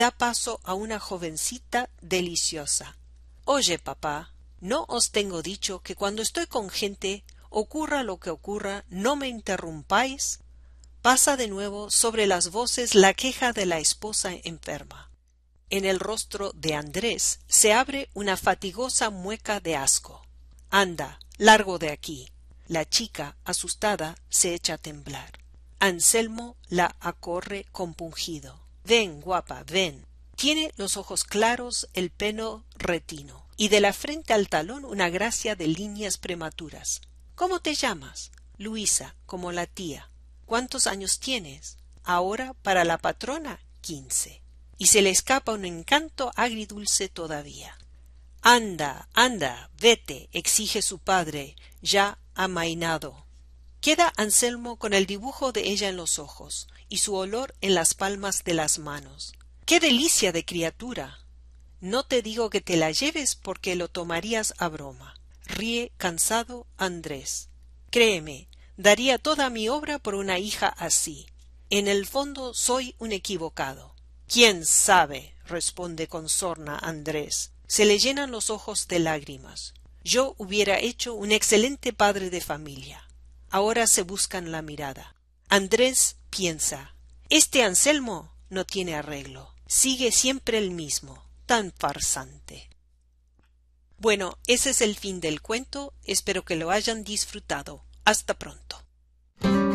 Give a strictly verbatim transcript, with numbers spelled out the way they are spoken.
da paso a una jovencita deliciosa. Oye, papá, ¿no os tengo dicho que cuando estoy con gente, ocurra lo que ocurra, no me interrumpáis? Pasa de nuevo sobre las voces la queja de la esposa enferma. En el rostro de Andrés se abre una fatigosa mueca de asco. Anda, largo de aquí. La chica, asustada, se echa a temblar. Anselmo la acorre compungido. Ven, guapa, ven. Tiene los ojos claros, el pelo retino, y de la frente al talón una gracia de líneas prematuras. ¿Cómo te llamas? Luisa, como la tía. ¿Cuántos años tienes? Ahora, para la patrona, quince. Y se le escapa un encanto agridulce todavía. Anda, anda, vete, exige su padre, ya amainado. Queda Anselmo con el dibujo de ella en los ojos y su olor en las palmas de las manos. ¡Qué delicia de criatura! No te digo que te la lleves porque lo tomarías a broma. Ríe cansado Andrés. Créeme, daría toda mi obra por una hija así. En el fondo soy un equivocado. ¿Quién sabe? Responde con sorna Andrés. Se le llenan los ojos de lágrimas. Yo hubiera hecho un excelente padre de familia. Ahora se buscan la mirada. Andrés piensa, este Anselmo no tiene arreglo. Sigue siempre el mismo, tan farsante. Bueno, ese es el fin del cuento. Espero que lo hayan disfrutado. Hasta pronto.